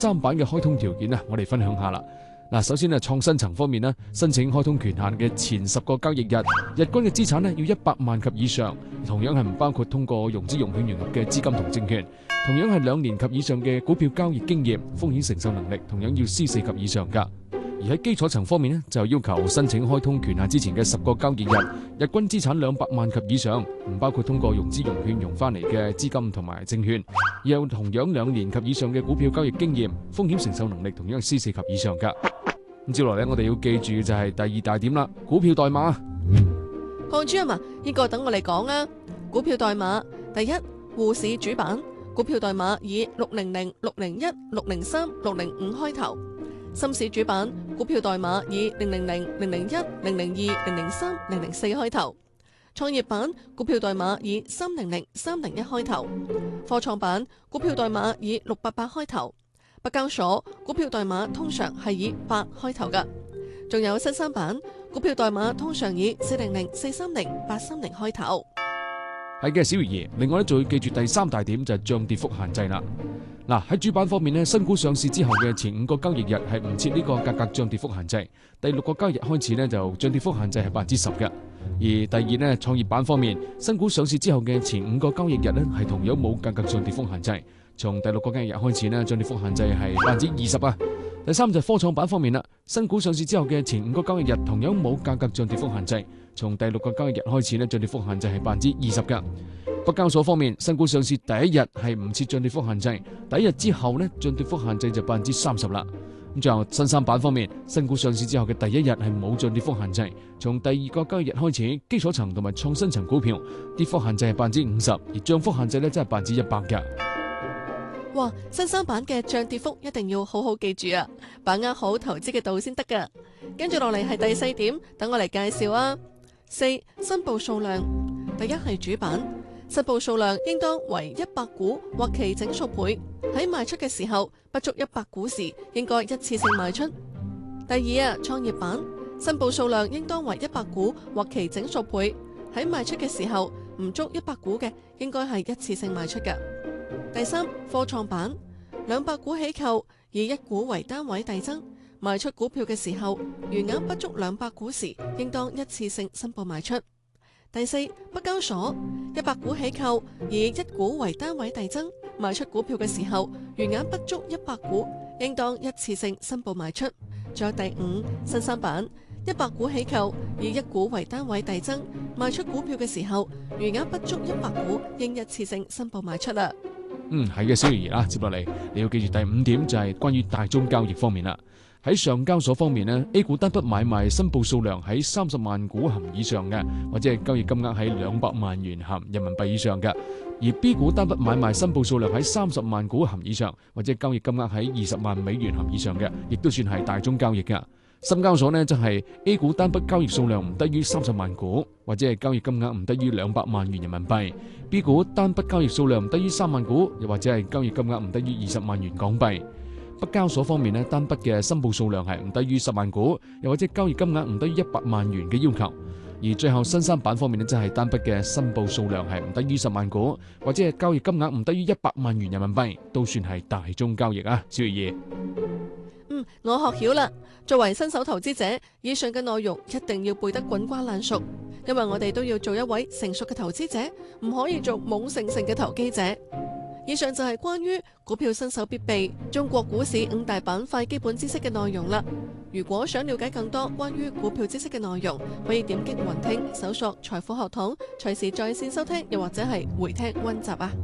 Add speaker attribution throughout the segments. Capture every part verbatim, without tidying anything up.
Speaker 1: 三版嘅開通條件啊，我哋分享下啦。嗱，首先啊，創新層方面呢，申請開通權限嘅前十個交易日，日均嘅資產呢要一百萬及以上，同樣係唔包括通過融資融券融入嘅資金同證券，同樣係兩年及以上嘅股票交易經驗，風險承受能力同樣要 C 四及以上噶。而喺基礎層方面呢，就要求申請開通權限之前嘅十個交易日，日均資產兩百萬及以上，唔包括通過融資融券融翻嚟嘅資金同埋證券，而有同樣兩年及以上嘅股票交易經驗，風險承受能力同樣係 C 四及以上噶。咁接落嚟，我哋要記住嘅就係第二大點啦，股票代碼。
Speaker 2: 鄺主任啊，呢個等我嚟講啊。股票代碼第一，滬市主板股票代碼以六零零、六零一、六零三、六零五開頭。深市主板股票代碼以零零零、零零一、零零二、零零三、零零四開頭。創業板股票代碼以三零零、三零一開頭。科創板股票代碼以六八八開頭。北交所股票代碼通常係以八開頭㗎。仲有新三板股票代碼通常以四零零、四三零、八三零開頭。
Speaker 1: 係嘅，小魚兒。另外咧，仲要記住第三大點就係漲跌幅限制啦。嗱，喺主板方面呢，新股上市之後嘅前五個交易日係唔設呢個價格漲跌幅限制，第六個交易日開始呢，就漲跌幅限制係百分之十嘅。而第二呢，創業板方面，新股上市之後嘅前五個交易日呢，係同樣冇價格漲跌幅限制，從第六個交易日開始呢，漲跌幅限制係百分之二十啊。第三就係科創板方面啦，新股上市之後嘅前五個交易日同樣冇價格漲跌幅限制，從第六個交易日開始呢，漲跌幅限制係百分之二十噶。北交所方面，新股上市第一日係唔設漲跌幅限制，第一日之後呢，漲跌幅限制就百分之三十啦。咁最後新三板方面，新股上市之後嘅第一日係冇漲跌幅限制，從第二個交易日開始，基礎層同埋創新層股票跌幅限制係百分之五十，而漲幅限制呢，真係百分之一百嘅。
Speaker 2: 哇！新三板嘅漲跌幅一定要好好記住啊，把握好投資嘅度先得噶。跟住落嚟係第四點，等我嚟介紹啊。四、申報數量，第一係主板。申報數量應當為一百股或其整數倍，喺賣出嘅時候不足一百股時，應該一次性賣出。第二啊，創業板申報數量應當為一百股或其整數倍，喺賣出嘅時候唔足一百股嘅，應該係一次性賣出嘅。第三，科創板兩百股起購，以一股為單位遞增，賣出股票嘅時候餘額不足兩百股時，應當一次性申報賣出。第四，北交所一百股起購，以一股為單位遞增，賣出股票嘅時候餘額不足一百股，應當一次性申報賣出。仲有第五，新三板一百股起購，以一股為單位遞增，賣出股票嘅時候餘額不足一百股，應一次性申報賣出啦。
Speaker 1: 嗯，係嘅，小魚兒啦，接落嚟你要記住第五點就係關於大宗交易方面啦。喺上交所方面呢， A 股單筆買賣申報數量喺三十萬股含以上嘅，或者係交易金額喺兩百萬元含人民幣以上嘅；而 B 股單筆買賣申報數量喺三十萬股含以上，或者交易金額喺二十萬美元含以上嘅，亦都算係大宗交易嘅。深交所呢，就係 A 股單筆交易數量唔低於三十萬股，或者係交易金額唔低於兩百萬元人民幣； B 股單筆交易數量唔低於三萬股，又或者係交易金額唔低於二十萬元港幣。北交所方面呢，單筆嘅申報數量係唔低於十萬股，又或者交易金額唔低於一百萬元嘅要求。而最後新三板方面呢，即係單筆嘅申報數量係唔低於十萬股，或者係交易金額唔低於一百萬元人民幣，都算係大宗交易啊。小爺爺，
Speaker 2: 嗯，我學曉啦。作為新手投資者，以上嘅內容一定要背得滾瓜爛熟，因為我哋都要做一位成熟嘅投資者，唔可以做懵盛盛嘅投機者。以上就係關於股票新手必備中國股市五大板塊基本知識嘅內容啦。如果想了解更多關於股票知識嘅內容，可以點擊雲聽搜索財富學堂，隨時在線收聽，又或者係回聽溫習啊。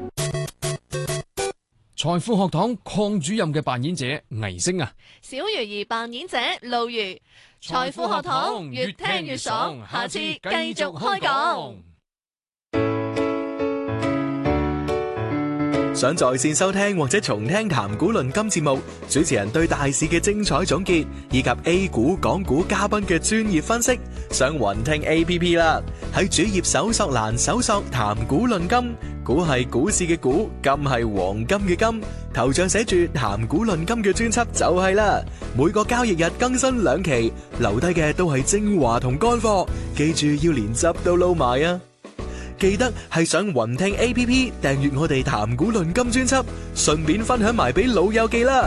Speaker 1: 財富學堂鄺主任嘅扮演者倪星啊，
Speaker 2: 小魚兒扮演者路如。財富學堂越聽越爽，下次繼續開講。
Speaker 3: 想在線收聽或者重聽談股論金節目，主持人對大市嘅精彩總結，以及 A 股、港股嘉賓嘅專業分析，上雲聽 A P P 啦。喺主頁搜索欄搜索談股論金，股係股市嘅股，金係黃金嘅金，頭像寫住談股論金嘅專輯就係啦。每個交易日更新兩期，留低嘅都係精華同乾貨，記住要連汁都撈埋啊！ 記得係上雲聽 A P P 訂閱我哋談古論今專輯，順便分享埋俾老友記啦。